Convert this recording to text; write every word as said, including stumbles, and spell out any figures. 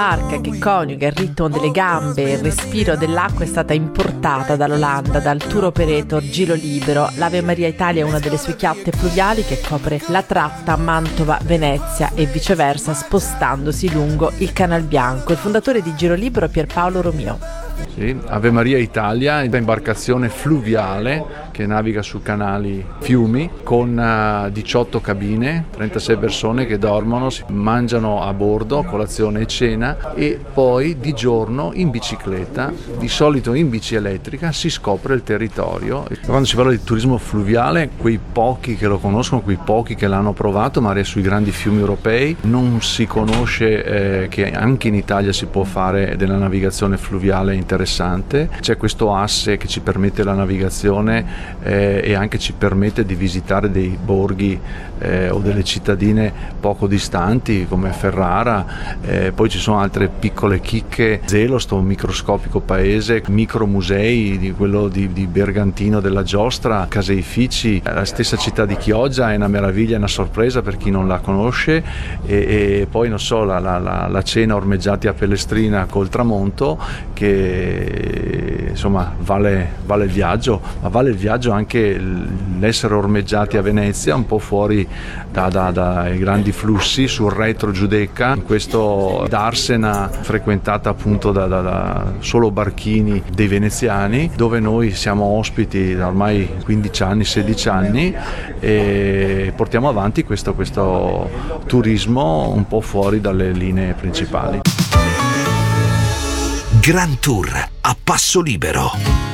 Barca che coniuga il ritmo delle gambe e il respiro dell'acqua è stata importata dall'Olanda dal tour operator Giro Libero. L'Ave Maria Italia è una delle sue chiatte fluviali che copre la tratta Mantova-Venezia e viceversa, spostandosi lungo il Canal Bianco. Il fondatore di Giro Libero è Pierpaolo Romio. Sì, Ave Maria Italia è un'imbarcazione fluviale che naviga su canali, fiumi, con uh, diciotto cabine, trentasei persone che dormono, si mangiano a bordo, colazione e cena, e poi di giorno in bicicletta, di solito in bici elettrica, si scopre il territorio. Quando si parla di turismo fluviale, quei pochi che lo conoscono, quei pochi che l'hanno provato, magari sui grandi fiumi europei, non si conosce eh, che anche in Italia si può fare della navigazione fluviale interessante. C'è questo asse che ci permette la navigazione eh, e anche ci permette di visitare dei borghi eh, o delle cittadine poco distanti come Ferrara, eh, poi ci sono altre piccole chicche, Zelo, sto microscopico paese, micromusei, di quello di, di Bergantino della Giostra, caseifici, la stessa città di Chioggia è una meraviglia, è una sorpresa per chi non la conosce, e, e poi non so, la, la, la, la cena ormeggiati a Pellestrina col tramonto che insomma vale, vale il viaggio, ma vale il viaggio anche l'essere ormeggiati a Venezia, un po' fuori da, da, dai grandi flussi sul retro Giudecca, in questo Darsena frequentata appunto da, da, da solo barchini dei veneziani, dove noi siamo ospiti da ormai quindici anni, sedici anni, e portiamo avanti questo, questo turismo un po' fuori dalle linee principali. Grand Tour a passo libero.